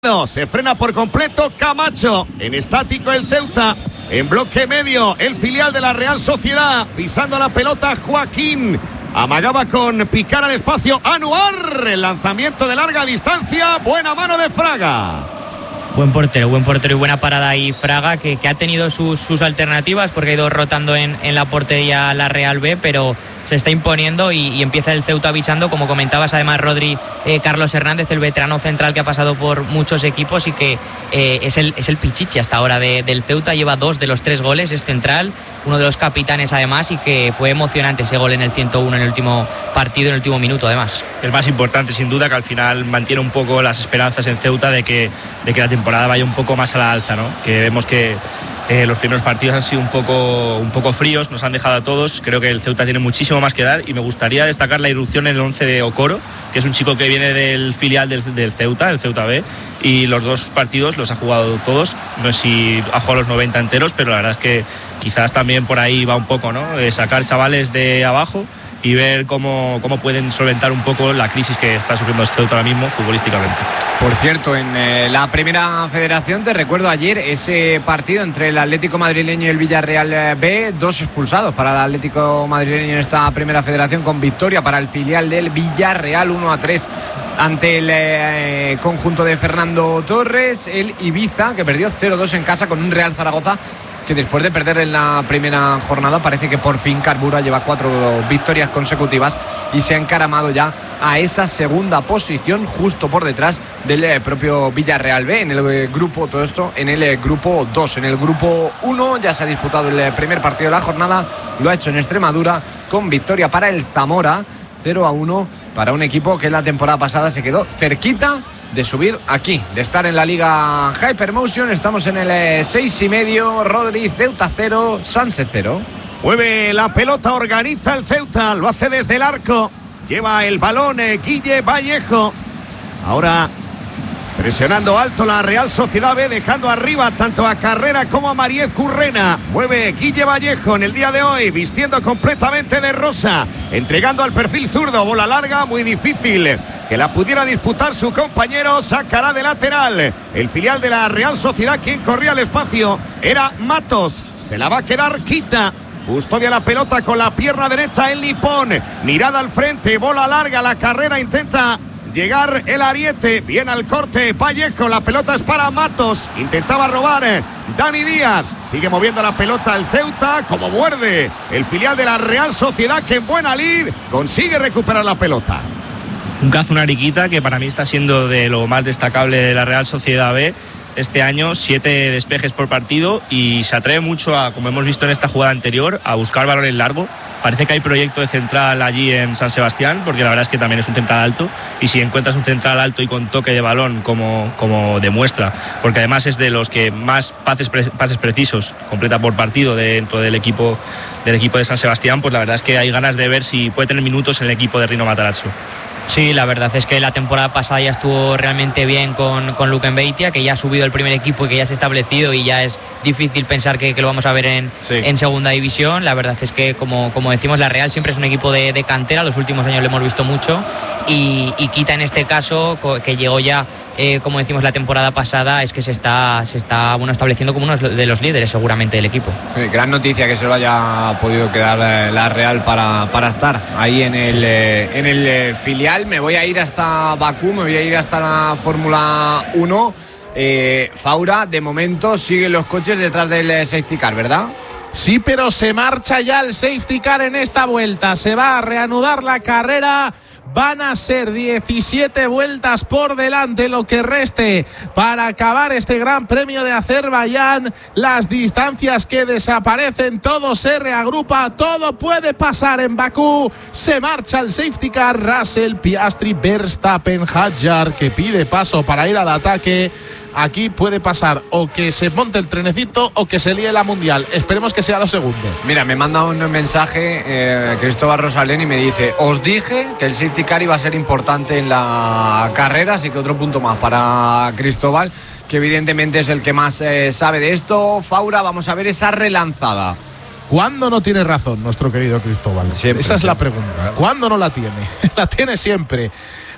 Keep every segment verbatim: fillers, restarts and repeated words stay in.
No, se frena por completo Camacho. En estático el Ceuta. En bloque medio el filial de la Real Sociedad. Pisando la pelota Joaquín. Amagaba con picar al espacio Anuar. El lanzamiento de larga distancia. Buena mano de Fraga. Buen portero, buen portero y buena parada ahí Fraga, que, que ha tenido sus, sus alternativas porque ha ido rotando en, en la portería la Real B, pero se está imponiendo y, y empieza el Ceuta avisando, como comentabas además Rodri, eh, Carlos Hernández, el veterano central que ha pasado por muchos equipos y que eh, es, el, es el pichichi hasta ahora de, del Ceuta, lleva dos de los tres goles, es central, uno de los capitanes además, y que fue emocionante ese gol en el ciento uno en el último partido, en el último minuto además. El más importante sin duda, que al final mantiene un poco las esperanzas en Ceuta de que, de que la temporada vaya un poco más a la alza, ¿no? Que vemos que Eh, los primeros partidos han sido un poco, un poco fríos, nos han dejado a todos. Creo que el Ceuta tiene muchísimo más que dar y me gustaría destacar la irrupción en el once de Okoro, que es un chico que viene del filial del, del Ceuta, el Ceuta B, y los dos partidos los ha jugado todos. No sé si ha jugado los noventa enteros, pero la verdad es que quizás también por ahí va un poco, ¿no? Eh, sacar chavales de abajo y ver cómo, cómo pueden solventar un poco la crisis que está sufriendo el Ceuta ahora mismo futbolísticamente. Por cierto, en eh, la Primera Federación, te recuerdo ayer ese partido entre el Atlético madrileño y el Villarreal B, dos expulsados para el Atlético madrileño en esta Primera Federación, con victoria para el filial del Villarreal uno a tres ante el eh, conjunto de Fernando Torres. El Ibiza, que perdió cero dos en casa con un Real Zaragoza que después de perder en la primera jornada parece que por fin carbura, lleva cuatro victorias consecutivas y se ha encaramado ya a esa segunda posición, justo por detrás del eh, propio Villarreal B en el eh, grupo, todo esto en el eh, grupo dos. En el grupo uno ya se ha disputado el eh, primer partido de la jornada, lo ha hecho en Extremadura con victoria para el Zamora, cero a uno para un equipo que la temporada pasada se quedó cerquita de subir aquí, de estar en la Liga Hypermotion. Estamos en el seis y medio. Rodri, Ceuta cero, Sanse cero. Mueve la pelota, organiza el Ceuta, lo hace desde el arco, lleva el balón eh, Guille Vallejo. Ahora presionando alto la Real Sociedad B, dejando arriba tanto a Carrera como a Mariez Currena. Mueve Guille Vallejo en el día de hoy, vistiendo completamente de rosa, entregando al perfil zurdo, bola larga, muy difícil que la pudiera disputar su compañero. Sacará de lateral el filial de la Real Sociedad. Quien corría el espacio era Matos, se la va a quedar Quita. Custodia la pelota con la pierna derecha el nipón, mirada al frente, bola larga, la Carrera, intenta llegar el ariete, bien al corte Vallejo, la pelota es para Matos, intentaba robar eh, Dani Díaz, sigue moviendo la pelota el Ceuta, como muerde el filial de la Real Sociedad, que en buena lid consigue recuperar la pelota. Un cazo, una ariquita que para mí está siendo de lo más destacable de la Real Sociedad B este año, siete despejes por partido, y se atreve mucho a, como hemos visto en esta jugada anterior, a buscar balones largo. Parece que hay proyecto de central allí en San Sebastián, porque la verdad es que también es un central alto, y si encuentras un central alto y con toque de balón como, como demuestra, porque además es de los que más pases, pases precisos completa por partido dentro del equipo, del equipo de San Sebastián, pues la verdad es que hay ganas de ver si puede tener minutos en el equipo de Rino Matarazzo. Sí, la verdad es que la temporada pasada ya estuvo realmente bien con, con Luquen Beitia, que ya ha subido el primer equipo y que ya se ha establecido, y ya es difícil pensar que, que lo vamos a ver en, sí. en segunda división. La verdad es que, como, como decimos, la Real siempre es un equipo de, de cantera, los últimos años lo hemos visto mucho, y, y Quita en este caso, que llegó ya, eh, como decimos, la temporada pasada, es que se está, se está bueno, estableciendo como uno de los líderes seguramente del equipo. Sí, gran noticia que se lo haya podido quedar eh, la Real para, para estar ahí en el, eh, en el eh, filial. Me voy a ir hasta Bakú, me voy a ir hasta la Fórmula uno. Eh, Faura, de momento siguen los coches detrás del eh, safety car, ¿verdad? Sí, pero se marcha ya el safety car en esta vuelta. Se va a reanudar la carrera. Van a ser diecisiete vueltas por delante lo que reste para acabar este Gran Premio de Azerbaiyán. Las distancias que desaparecen, todo se reagrupa, todo puede pasar en Bakú. Se marcha el safety car. Russell, Piastri, Verstappen, Hadjar, que pide paso para ir al ataque. Aquí puede pasar o que se monte el trenecito o que se líe la mundial. Esperemos que sea lo segundo. Mira, me manda un mensaje eh, Cristóbal Rosalén y me dice: os dije que el safety car iba a ser importante en la carrera, así que otro punto más para Cristóbal, que evidentemente es el que más eh, sabe de esto. Faura, vamos a ver esa relanzada. ¿Cuándo no tiene razón nuestro querido Cristóbal? Siempre, Esa es siempre. la pregunta. ¿Cuándo no la tiene? La tiene siempre.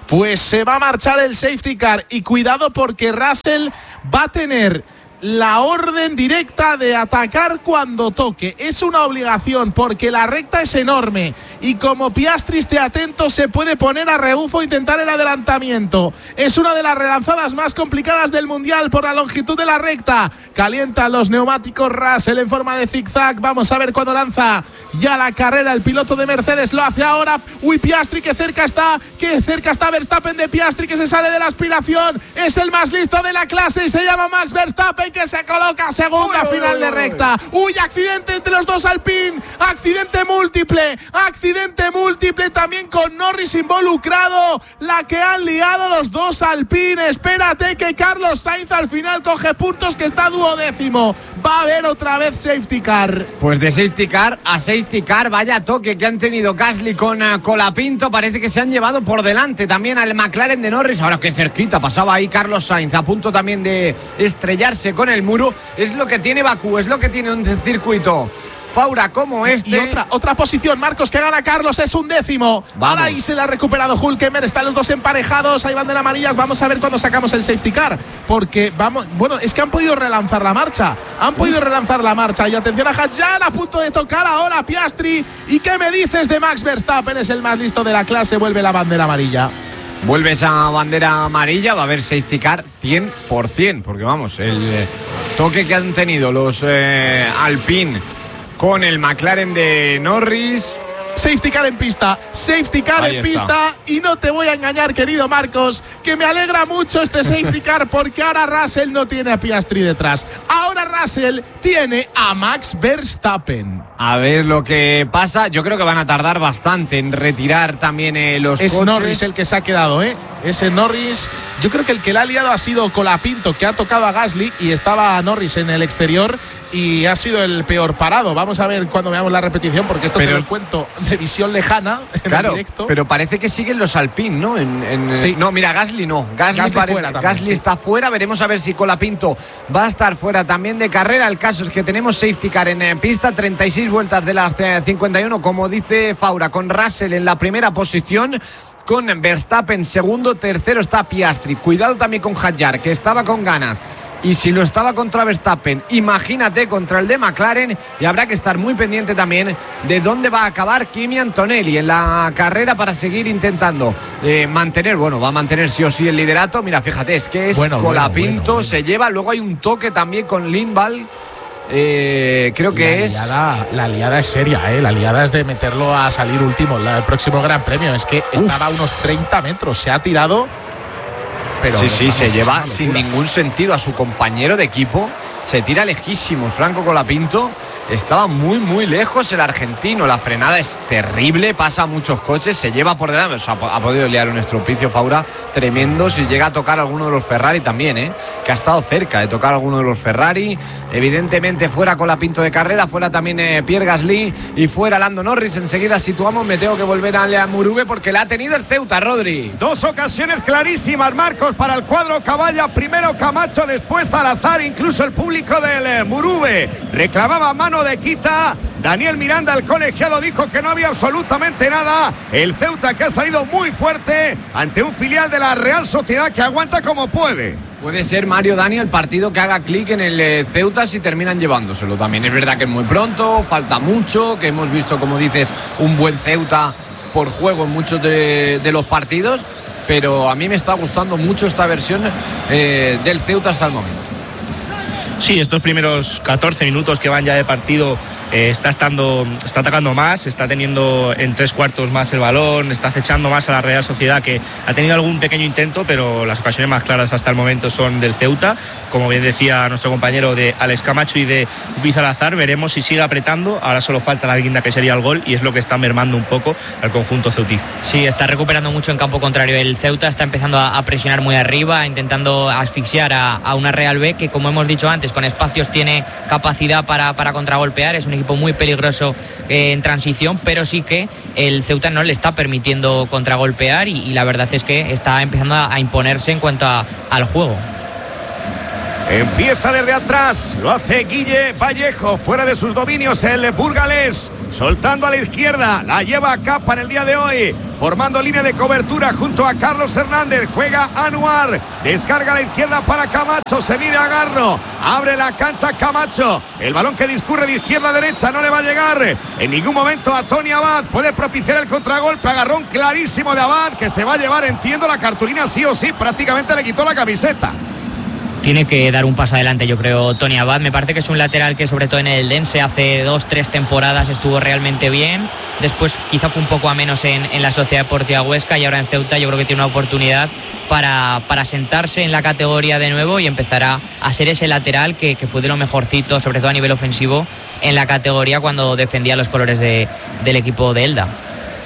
pues se va a marchar el safety car. Y cuidado porque Russell va a tener la orden directa de atacar cuando toque. Es una obligación porque la recta es enorme y como Piastri esté atento se puede poner a rebufo e intentar el adelantamiento. Es una de las relanzadas más complicadas del mundial por la longitud de la recta. Calientan los neumáticos Russell en forma de zigzag. Vamos a ver cuando lanza ya la carrera el piloto de Mercedes. Lo hace ahora. Uy, Piastri, que cerca está, que cerca está Verstappen de Piastri, que se sale de la aspiración. Es el más listo de la clase y se llama Max Verstappen, que se coloca segunda uy, final uy, de recta. Uy, accidente entre los dos Alpine, accidente múltiple, accidente múltiple también con Norris involucrado, la que han liado los dos Alpine. Espérate que Carlos Sainz al final coge puntos, que está duodécimo. Va a haber otra vez safety car. Pues de safety car a safety car, vaya toque que han tenido Gasly con uh, Colapinto. Parece que se han llevado por delante también al McLaren de Norris. Ahora que cerquita pasaba ahí Carlos Sainz, a punto también de estrellarse con el muro. Es lo que tiene Bakú, es lo que tiene un circuito Faura como este. Y otra, otra posición, Marcos, que gana Carlos, es un décimo. Vamos. Ahora ahí se la ha recuperado Hülkenberg, están los dos emparejados, hay bandera amarilla. Vamos a ver cuándo sacamos el safety car, porque vamos, bueno, es que han podido relanzar la marcha, han podido Uf. relanzar la marcha. Y atención a Hadjar, a punto de tocar ahora a Piastri. ¿Y qué me dices de Max Verstappen? Es el más listo de la clase, vuelve la bandera amarilla. Vuelve esa bandera amarilla, va a haber safety car cien por ciento, porque vamos, el eh, toque que han tenido los eh, Alpine con el McLaren de Norris. Safety car en pista, safety car Ahí en está. pista. Y no te voy a engañar, querido Marcos, que me alegra mucho este safety car porque ahora Russell no tiene a Piastri detrás. Ahora Russell tiene a Max Verstappen. A ver lo que pasa. Yo creo que van a tardar bastante en retirar también eh, los es coches. Norris el que se ha quedado, ¿eh? Ese Norris. Yo creo que el que le ha liado ha sido Colapinto, que ha tocado a Gasly y estaba Norris en el exterior y ha sido el peor parado. Vamos a ver cuando veamos la repetición, porque esto pero, te lo cuento de visión lejana en claro, el directo. Pero parece que siguen los Alpine, ¿no? En, en, sí. No, mira, Gasly no. Gasly, Gasly, pare... fuera también, Gasly sí. está fuera. Veremos a ver si Colapinto va a estar fuera también de carrera. El caso es que tenemos safety car en, en pista, treinta y seis vueltas de las cincuenta y uno, como dice Faura, con Russell en la primera posición, con Verstappen segundo, tercero está Piastri. Cuidado también con Hadjar, que estaba con ganas. Y si lo estaba contra Verstappen, imagínate contra el de McLaren. Y habrá que estar muy pendiente también de dónde va a acabar Kimi Antonelli en la carrera para seguir intentando eh, mantener, bueno, va a mantener sí o sí el liderato. Mira, fíjate, es que es bueno, Colapinto, bueno, bueno, bueno. se lleva. Luego hay un toque también con Lindvall. Eh, creo que la es liada, la liada es seria, ¿eh? La liada es de meterlo a salir último la, el próximo Gran Premio. Es que Uf. estaba a unos treinta metros, se ha tirado. Pero sí, sí, se lleva sin ningún sentido a su compañero de equipo. Se tira lejísimo Franco Colapinto. Estaba muy, muy lejos el argentino. La frenada es terrible, pasa a muchos coches, se lleva por delante. O sea, ha podido liar un estropicio Faura tremendo si llega a tocar alguno de los Ferrari también, ¿eh? Que ha estado cerca de tocar alguno de los Ferrari. Evidentemente fuera Colapinto de carrera, fuera también eh, Pierre Gasly y fuera Lando Norris. Enseguida situamos, me tengo que volver a Murube porque la ha tenido el Ceuta, Rodri. Dos ocasiones clarísimas, Marcos, para el cuadro Caballa. Primero Camacho, después Salazar, incluso el público del eh, Murube reclamaba mano de quita. Daniel Miranda, el colegiado, dijo que no había absolutamente nada. El Ceuta, que ha salido muy fuerte ante un filial de la Real Sociedad que aguanta como puede. Puede ser, Mario, Dani, el partido que haga clic en el eh, Ceuta si terminan llevándoselo. También es verdad que es muy pronto, falta mucho, que hemos visto, como dices, un buen Ceuta por juego en muchos de, de los partidos, pero a mí me está gustando mucho esta versión eh, del Ceuta hasta el momento. Sí, estos primeros catorce minutos que van ya de partido eh, está estando, está atacando más, está teniendo en tres cuartos más el balón, está acechando más a la Real Sociedad, que ha tenido algún pequeño intento, pero las ocasiones más claras hasta el momento son del Ceuta. Como bien decía nuestro compañero, de Alex Camacho y de Luis Salazar, veremos si sigue apretando. Ahora solo falta la guinda, que sería el gol, y es lo que está mermando un poco al conjunto ceutí. Sí, está recuperando mucho en campo contrario. El Ceuta está empezando a, a presionar muy arriba, intentando asfixiar a, a una Real B que, como hemos dicho antes, con espacios tiene capacidad para, para contragolpear. Es un equipo muy peligroso eh, en transición, pero sí que el Ceuta no le está permitiendo contragolpear y, y la verdad es que está empezando a, a imponerse en cuanto a, al juego. Empieza desde atrás, lo hace Guille Vallejo, fuera de sus dominios el burgalés. soltando a la izquierda, la lleva a Capa en el día de hoy, formando línea de cobertura junto a Carlos Hernández, juega Anuar, descarga a la izquierda para Camacho, se mide a Garro, abre la cancha Camacho, el balón que discurre de izquierda a derecha no le va a llegar en ningún momento a Tony Abad, puede propiciar el contragolpe, agarrón clarísimo de Abad, que se va a llevar, entiendo, la cartulina sí o sí, prácticamente le quitó la camiseta. Tiene que dar un paso adelante, yo creo, Tony Abad. Me parece que es un lateral que, sobre todo en el Dense, hace dos, tres temporadas estuvo realmente bien. Después quizá fue un poco a menos en, en la Sociedad Deportiva Huesca, y ahora en Ceuta yo creo que tiene una oportunidad para, para sentarse en la categoría de nuevo y empezar a, a ser ese lateral que, que fue de lo mejorcito, sobre todo a nivel ofensivo, en la categoría cuando defendía los colores de, del equipo de Elda.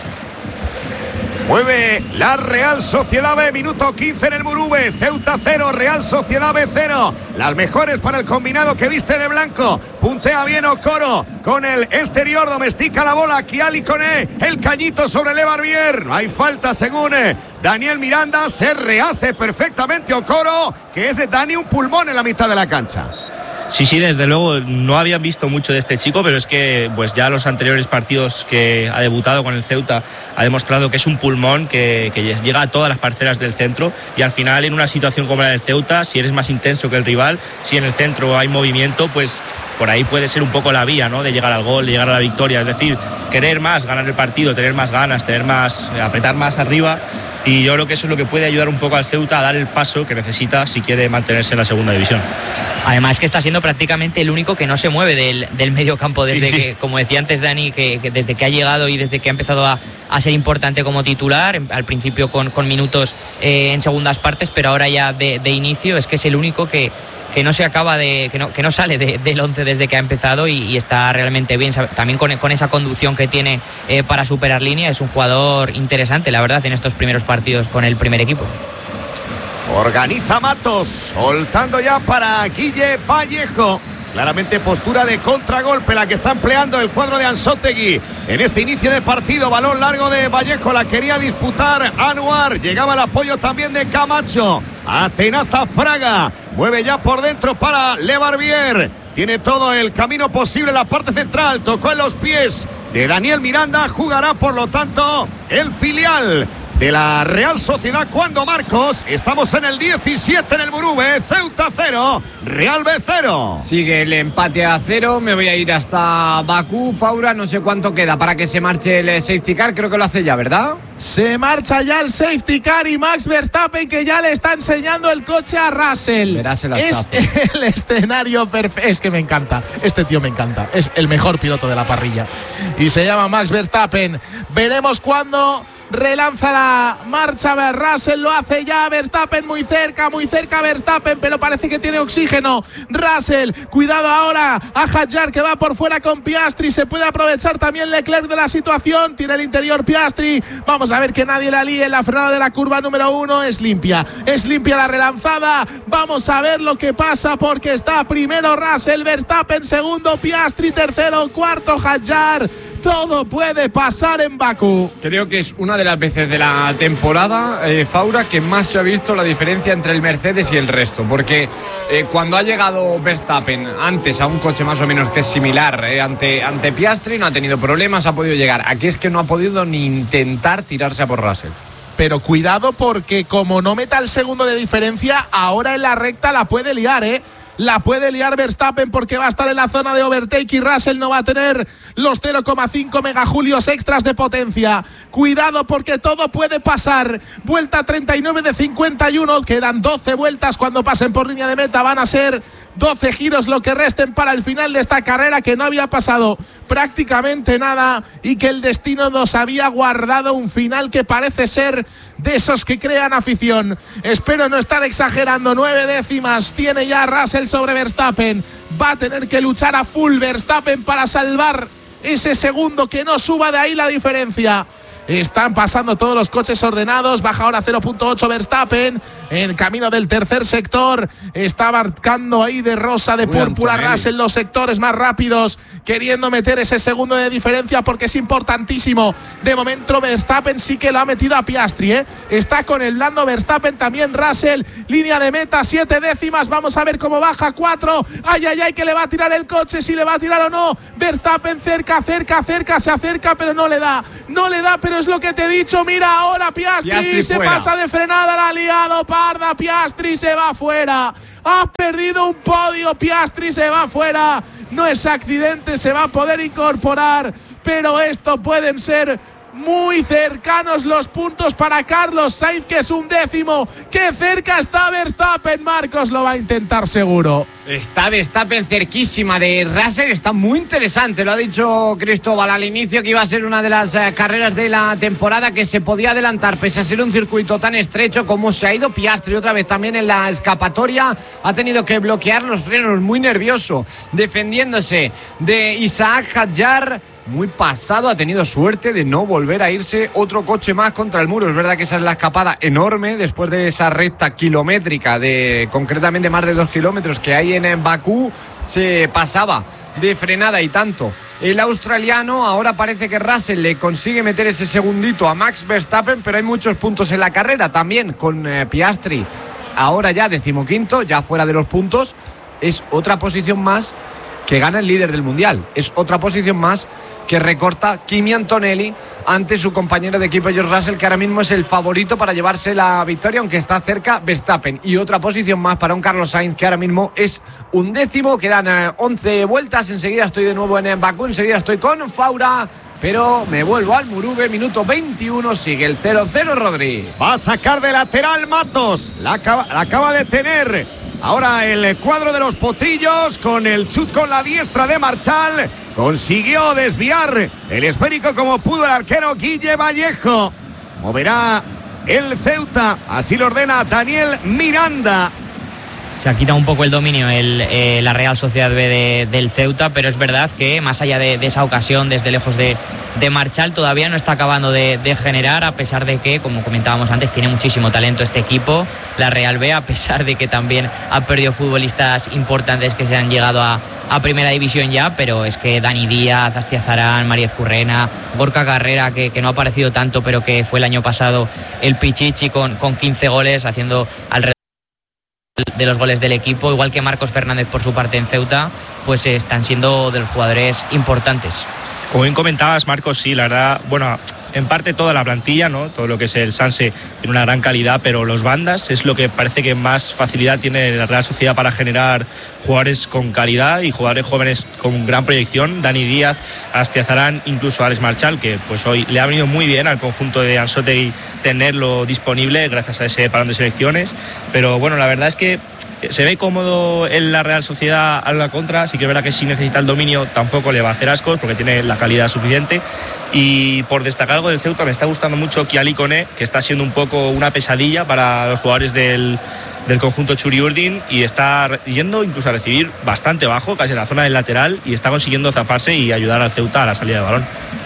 Mueve la Real Sociedad B, minuto quince en el Murube, Ceuta cero, Real Sociedad B cero. Las mejores para el combinado que viste de blanco. Puntea bien Okoro con el exterior, domestica la bola. Kiali Koné, el cañito sobre Le Barbier. No hay falta según Daniel Miranda. Se rehace perfectamente Okoro, que es Dani un pulmón en la mitad de la cancha. Sí, sí, desde luego no habían visto mucho de este chico, pero es que pues ya los anteriores partidos que ha debutado con el Ceuta ha demostrado que es un pulmón que, que llega a todas las parcelas del centro, y al final en una situación como la del Ceuta, si eres más intenso que el rival, si en el centro hay movimiento, pues por ahí puede ser un poco la vía, ¿no?, de llegar al gol, de llegar a la victoria, es decir, querer más, ganar el partido, tener más ganas, tener más, apretar más arriba. Y yo creo que eso es lo que puede ayudar un poco al Ceuta a dar el paso que necesita si quiere mantenerse en la segunda división. Además que está siendo prácticamente el único que no se mueve del, del medio campo desde sí, sí. que, como decía antes Dani, que, que desde que ha llegado y desde que ha empezado a, a ser importante como titular, al principio con, con minutos eh, en segundas partes, pero ahora ya de, de inicio, es que es el único que, que no se acaba de, que no, que no sale de, del once desde que ha empezado, y, y está realmente bien, también con, con esa conducción que tiene eh, para superar línea. Es un jugador interesante, la verdad, en estos primeros partidos con el primer equipo. Organiza Matos, soltando ya para Guille Vallejo. Claramente postura de contragolpe la que está empleando el cuadro de Ansótegui en este inicio de partido. Balón largo de Vallejo, la quería disputar Anuar. Llegaba el apoyo también de Camacho. Atenaza Fraga, mueve ya por dentro para Le Barbier. Tiene todo el camino posible en la parte central. Tocó en los pies de Daniel Miranda. Jugará, por lo tanto, el filial de la Real Sociedad cuando Marcos. Estamos en el diecisiete en el Murube. Ceuta cero, Real B cero. Sigue el empate a cero. Me voy a ir hasta Bakú, Faura. No sé cuánto queda para que se marche el safety car. Creo que lo hace ya, ¿verdad? Se marcha ya el safety car y Max Verstappen, que ya le está enseñando el coche a Russell. Verás el es el escenario perfecto. Es que me encanta. Este tío me encanta. Es el mejor piloto de la parrilla. Y se llama Max Verstappen. Veremos cuándo relanza la marcha. Russell lo hace ya. Verstappen muy cerca, muy cerca Verstappen, pero parece que tiene oxígeno. Russell, cuidado ahora a Hadjar, que va por fuera con Piastri. Se puede aprovechar también Leclerc de la situación. Tiene el interior Piastri. Vamos a ver que nadie la líe en la frenada de la curva número uno. Es limpia, es limpia la relanzada. Vamos a ver lo que pasa, porque está primero Russell, Verstappen segundo, Piastri tercero, cuarto Hadjar. Todo puede pasar en Bakú. Creo que es una de las veces de la temporada, eh, Faura, que más se ha visto la diferencia entre el Mercedes y el resto, porque eh, cuando ha llegado Verstappen antes a un coche más o menos que es similar eh, ante, ante Piastri, no ha tenido problemas, ha podido llegar. Aquí es que no ha podido ni intentar tirarse a por Russell. Pero cuidado, porque como no meta el segundo de diferencia, ahora en la recta la puede liar, ¿eh? La puede liar Verstappen, porque va a estar en la zona de overtake y Russell no va a tener los cero coma cinco megajulios extras de potencia. Cuidado, porque todo puede pasar. Vuelta treinta y nueve de cincuenta y uno. Quedan doce vueltas cuando pasen por línea de meta. Van a ser doce giros lo que resten para el final de esta carrera, que no había pasado prácticamente nada y que el destino nos había guardado un final que parece ser de esos que crean afición. Espero no estar exagerando. Nueve décimas tiene ya Russell sobre Verstappen. Va a tener que luchar a full Verstappen para salvar ese segundo, que no suba de ahí la diferencia. están pasando todos los coches ordenados. Baja ahora cero punto ocho Verstappen en camino del tercer sector. Está abarcando ahí de rosa, de Muy púrpura Antonelli. Russell los sectores más rápidos, queriendo meter ese segundo de diferencia porque es importantísimo. De momento Verstappen sí que lo ha metido a Piastri, ¿eh? Está con el blando Verstappen, también Russell. Línea de meta, siete décimas. Vamos a ver cómo baja, cuatro. Ay, ay, ay, que le va a tirar el coche, si le va a tirar o no. Verstappen cerca, cerca, cerca, se acerca, pero no le da. No le da, pero es lo que te he dicho. Mira ahora Piastri, Piastri se fuera. pasa de frenada, la ha liado parda. Piastri se va fuera. Ha perdido un podio, Piastri se va fuera. No es accidente, se va a poder incorporar, pero esto pueden ser muy cercanos los puntos para Carlos Sainz, que es un décimo. ¡Qué cerca está Verstappen! Marcos lo va a intentar seguro. Está Verstappen cerquísima de Russell, está muy interesante, lo ha dicho Cristóbal al inicio, que iba a ser una de las eh, carreras de la temporada que se podía adelantar, pese a ser un circuito tan estrecho. Como se ha ido Piastri otra vez también en la escapatoria, ha tenido que bloquear los frenos, muy nervioso, defendiéndose de Isaac Hadjar. Muy pasado, ha tenido suerte de no volver a irse otro coche más contra el muro. Es verdad que esa es la escapada enorme después de esa recta kilométrica de concretamente más de dos kilómetros que hay en Bakú. Se pasaba de frenada y tanto el australiano. Ahora parece que Russell le consigue meter ese segundito a Max Verstappen, pero hay muchos puntos en la carrera también con eh, Piastri ahora ya decimoquinto, ya fuera de los puntos. Es otra posición más que gana el líder del mundial, es otra posición más que recorta Kimi Antonelli ante su compañero de equipo George Russell, que ahora mismo es el favorito para llevarse la victoria, aunque está cerca Verstappen. Y otra posición más para un Carlos Sainz, que ahora mismo es un décimo. Quedan eh, once vueltas. Enseguida estoy de nuevo en Bakú, enseguida estoy con Faura, pero me vuelvo al Murugue. Minuto veintiuno, sigue el cero cero, Rodri. Va a sacar de lateral Matos, la acaba, la acaba de tener. Ahora el cuadro de los potrillos con el chut con la diestra de Marchal. Consiguió desviar el esférico como pudo el arquero Guille Vallejo. Moverá el Ceuta, así lo ordena Daniel Miranda. Se ha quitado un poco el dominio el, eh, la Real Sociedad B de, del Ceuta, pero es verdad que más allá de, de esa ocasión, desde lejos de, de Marchal, todavía no está acabando de, de generar, a pesar de que, como comentábamos antes, tiene muchísimo talento este equipo, la Real B, a pesar de que también ha perdido futbolistas importantes que se han llegado a, a Primera División ya, pero es que Dani Díaz, Astiazarán, María Ezcurrena, Gorka Carrera, que, que no ha aparecido tanto, pero que fue el año pasado el Pichichi con, con quince goles, haciendo alrededor de los goles del equipo, igual que Marcos Fernández por su parte en Ceuta, pues están siendo de los jugadores importantes. Como bien comentabas, Marcos, sí, la verdad, bueno, en parte toda la plantilla, ¿no? Todo lo que es el Sanse tiene una gran calidad, pero los bandas es lo que parece que más facilidad tiene la Real Sociedad para generar jugadores con calidad y jugadores jóvenes con gran proyección. Dani Díaz, Astiazarán, incluso Alex Marchal, que pues hoy le ha venido muy bien al conjunto de Anzoátegui tenerlo disponible gracias a ese parón de selecciones. Pero bueno, la verdad es que se ve cómodo en la Real Sociedad a la contra. Sí que es verdad que si necesita el dominio tampoco le va a hacer ascos porque tiene la calidad suficiente. Y por destacar algo del Ceuta, me está gustando mucho Kiali Koné, que está siendo un poco una pesadilla para los jugadores del, del conjunto Txuri-Urdin, y está yendo incluso a recibir bastante bajo, casi en la zona del lateral, y está consiguiendo zafarse y ayudar al Ceuta a la salida de balón.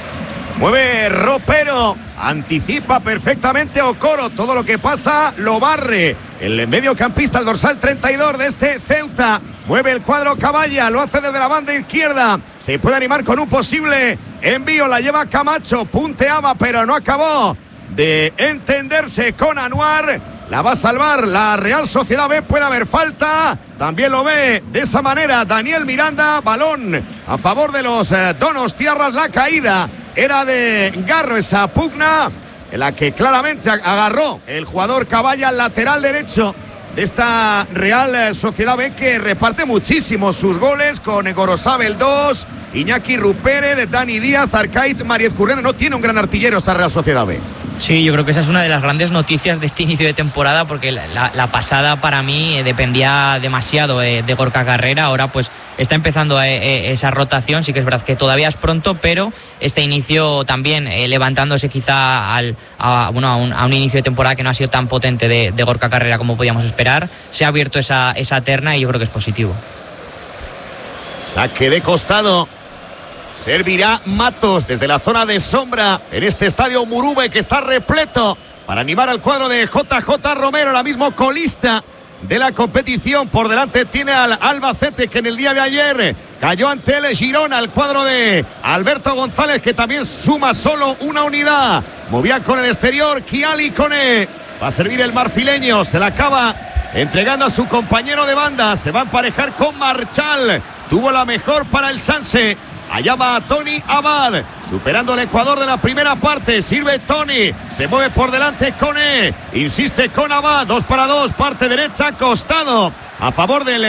Mueve Ropero, anticipa perfectamente Okoro, todo lo que pasa lo barre. El mediocampista, el dorsal treinta y dos de este Ceuta, mueve el cuadro Caballa, lo hace desde la banda izquierda. Se puede animar con un posible envío, la lleva Camacho, punteaba pero no acabó de entenderse con Anuar. La va a salvar la Real Sociedad B, puede haber falta, también lo ve de esa manera Daniel Miranda. Balón a favor de los eh, donostiarras, la caída era de Garro, esa pugna en la que claramente agarró el jugador Caballa, al lateral derecho de esta Real Sociedad B, que reparte muchísimo sus goles con Gorosabel dos, Iñaki Rupérez, Dani Díaz, Arcaiz, María Ezcurrena. No tiene un gran artillero esta Real Sociedad B. Sí, yo creo que esa es una de las grandes noticias de este inicio de temporada, porque la, la, la pasada para mí eh, dependía demasiado eh, de Gorka Carrera. Ahora pues está empezando eh, eh, esa rotación. Sí que es verdad que todavía es pronto, pero este inicio también eh, levantándose quizá al, a, bueno, a, un, a un inicio de temporada que no ha sido tan potente de, de Gorka Carrera como podíamos esperar. Se ha abierto esa, esa terna y yo creo que es positivo. Saque de costado. Servirá Matos desde la zona de sombra en este estadio Murube que está repleto para animar al cuadro de J J Romero, ahora mismo colista de la competición. Por delante tiene al Albacete, que en el día de ayer cayó ante el Girona, el cuadro de Alberto González, que también suma solo una unidad. Movía con el exterior Kiali Kone. Va a servir el marfileño, se la acaba entregando a su compañero de banda. Se va a emparejar con Marchal. Tuvo la mejor para el Sanse. Allá va Tony Abad, superando el Ecuador de la primera parte. Sirve Tony, se mueve por delante Kone. Insiste con Abad, dos para dos, parte derecha, costado a favor del